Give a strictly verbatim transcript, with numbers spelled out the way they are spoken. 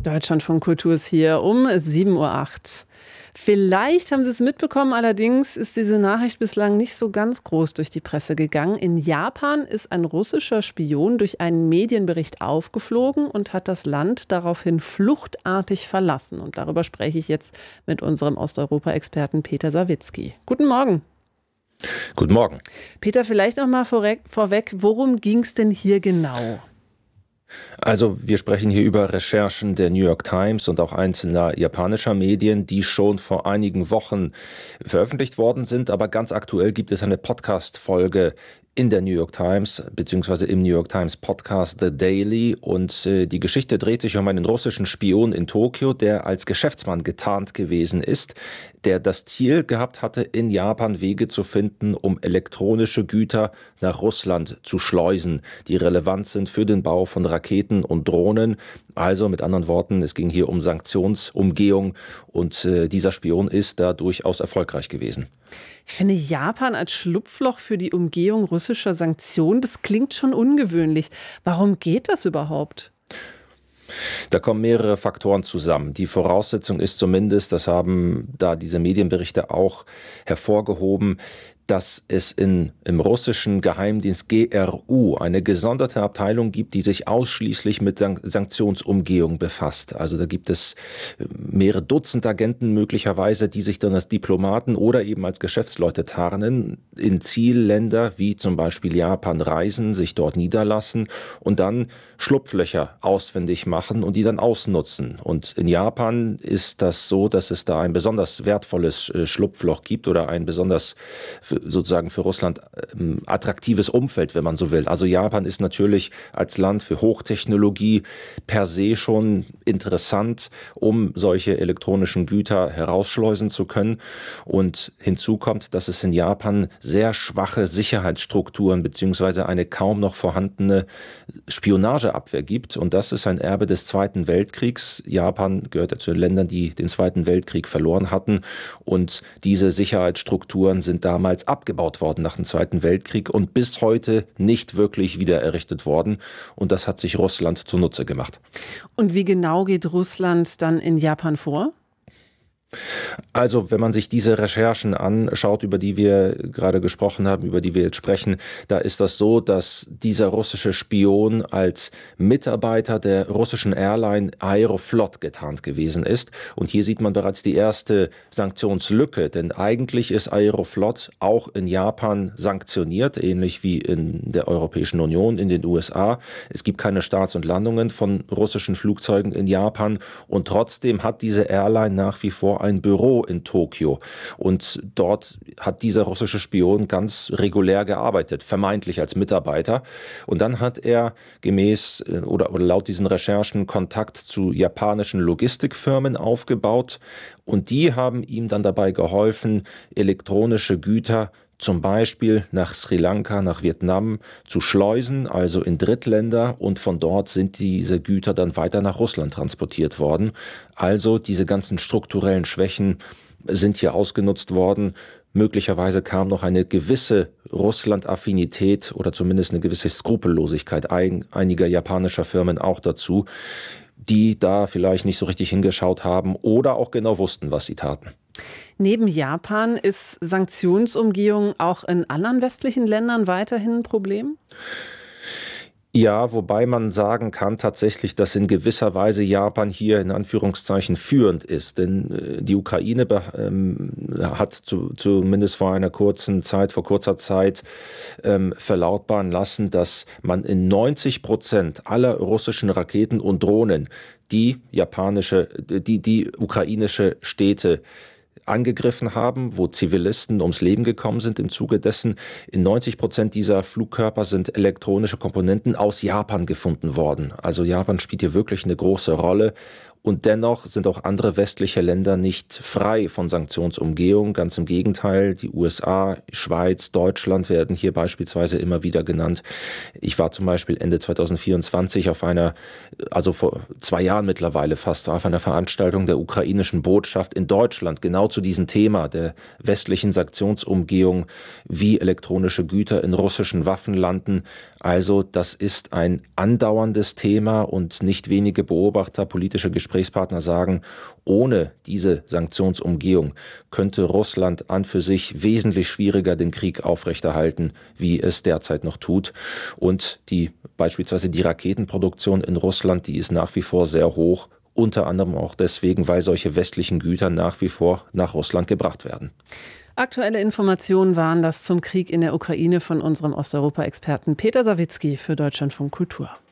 Deutschlandfunk Kultur ist hier um sieben Uhr acht. Vielleicht haben Sie es mitbekommen, allerdings ist diese Nachricht bislang nicht so ganz groß durch die Presse gegangen. In Japan ist ein russischer Spion durch einen Medienbericht aufgeflogen und hat das Land daraufhin fluchtartig verlassen. Und darüber spreche ich jetzt mit unserem Osteuropa-Experten Peter Sawicki. Guten Morgen. Guten Morgen. Peter, vielleicht noch mal vorweg, worum ging es denn hier genau? Also wir sprechen hier über Recherchen der New York Times und auch einzelner japanischer Medien, die schon vor einigen Wochen veröffentlicht worden sind. Aber ganz aktuell gibt es eine Podcast-Folge in der New York Times, beziehungsweise im New York Times Podcast The Daily. Und äh, die Geschichte dreht sich um einen russischen Spion in Tokio, der als Geschäftsmann getarnt gewesen ist, der das Ziel gehabt hatte, in Japan Wege zu finden, um elektronische Güter nach Russland zu schleusen, die relevant sind für den Bau von Raketen und Drohnen. Also mit anderen Worten, es ging hier um Sanktionsumgehung und äh, dieser Spion ist da durchaus erfolgreich gewesen. Ich finde Japan als Schlupfloch für die Umgehung russischer Sanktionen, das klingt schon ungewöhnlich. Warum geht das überhaupt? Da kommen mehrere Faktoren zusammen. Die Voraussetzung ist zumindest, das haben da diese Medienberichte auch hervorgehoben, dass es in, im russischen Geheimdienst G R U eine gesonderte Abteilung gibt, die sich ausschließlich mit Sanktionsumgehung befasst. Also da gibt es mehrere Dutzend Agenten möglicherweise, die sich dann als Diplomaten oder eben als Geschäftsleute tarnen, in Zielländer wie zum Beispiel Japan reisen, sich dort niederlassen und dann Schlupflöcher ausfindig machen und die dann ausnutzen. Und in Japan ist das so, dass es da ein besonders wertvolles Schlupfloch gibt oder ein besonders sozusagen für Russland ähm, attraktives Umfeld, wenn man so will. Also Japan ist natürlich als Land für Hochtechnologie per se schon interessant, um solche elektronischen Güter herausschleusen zu können. Und hinzu kommt, dass es in Japan sehr schwache Sicherheitsstrukturen beziehungsweise eine kaum noch vorhandene Spionageabwehr gibt. Und das ist ein Erbe des Zweiten Weltkriegs. Japan gehört ja zu den Ländern, die den Zweiten Weltkrieg verloren hatten. Und diese Sicherheitsstrukturen sind damals abgebaut worden nach dem Zweiten Weltkrieg und bis heute nicht wirklich wieder errichtet worden. Und das hat sich Russland zunutze gemacht. Und wie genau geht Russland dann in Japan vor? Also, wenn man sich diese Recherchen anschaut, über die wir gerade gesprochen haben, über die wir jetzt sprechen, da ist das so, dass dieser russische Spion als Mitarbeiter der russischen Airline Aeroflot getarnt gewesen ist. Und hier sieht man bereits die erste Sanktionslücke, denn eigentlich ist Aeroflot auch in Japan sanktioniert, ähnlich wie in der Europäischen Union, in den U S A. Es gibt keine Starts und Landungen von russischen Flugzeugen in Japan und trotzdem hat diese Airline nach wie vor ein Büro in Tokio. Und dort hat dieser russische Spion ganz regulär gearbeitet, vermeintlich als Mitarbeiter. Und dann hat er gemäß oder, oder laut diesen Recherchen Kontakt zu japanischen Logistikfirmen aufgebaut. Und die haben ihm dann dabei geholfen, elektronische Güter zum Beispiel nach Sri Lanka, nach Vietnam zu schleusen, also in Drittländer, und von dort sind diese Güter dann weiter nach Russland transportiert worden. Also diese ganzen strukturellen Schwächen sind hier ausgenutzt worden. Möglicherweise kam noch eine gewisse Russland-Affinität oder zumindest eine gewisse Skrupellosigkeit einiger japanischer Firmen auch dazu, die da vielleicht nicht so richtig hingeschaut haben oder auch genau wussten, was sie taten. Neben Japan ist Sanktionsumgehung auch in anderen westlichen Ländern weiterhin ein Problem? Ja, wobei man sagen kann tatsächlich, dass in gewisser Weise Japan hier in Anführungszeichen führend ist. Denn die Ukraine ähm, hat zu, zumindest vor einer kurzen Zeit, vor kurzer Zeit ähm, verlautbaren lassen, dass man in neunzig Prozent aller russischen Raketen und Drohnen die japanische, die, die ukrainische Städte angegriffen haben, wo Zivilisten ums Leben gekommen sind im Zuge dessen. In neunzig Prozent dieser Flugkörper sind elektronische Komponenten aus Japan gefunden worden. Also Japan spielt hier wirklich eine große Rolle. Und dennoch sind auch andere westliche Länder nicht frei von Sanktionsumgehung. Ganz im Gegenteil, die U S A, Schweiz, Deutschland werden hier beispielsweise immer wieder genannt. Ich war zum Beispiel Ende zwanzig vierundzwanzig auf einer, also vor zwei Jahren mittlerweile fast, auf einer Veranstaltung der ukrainischen Botschaft in Deutschland, genau zu diesem Thema der westlichen Sanktionsumgehung, wie elektronische Güter in russischen Waffen landen. Also das ist ein andauerndes Thema und nicht wenige Beobachter, politische Gespräche Gesprächspartner sagen, ohne diese Sanktionsumgehung könnte Russland an für sich wesentlich schwieriger den Krieg aufrechterhalten, wie es derzeit noch tut. Und die beispielsweise die Raketenproduktion in Russland, die ist nach wie vor sehr hoch. Unter anderem auch deswegen, weil solche westlichen Güter nach wie vor nach Russland gebracht werden. Aktuelle Informationen waren das zum Krieg in der Ukraine von unserem Osteuropa-Experten Peter Sawicki für Deutschlandfunk Kultur.